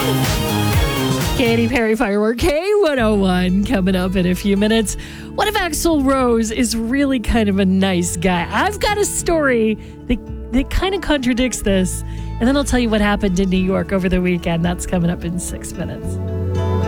Katy Perry Firework K101 coming up in a few minutes. What if Axl Rose is really kind of a nice guy? I've got a story that kind of contradicts this. And then I'll tell you what happened in New York over the weekend. That's coming up in 6 minutes.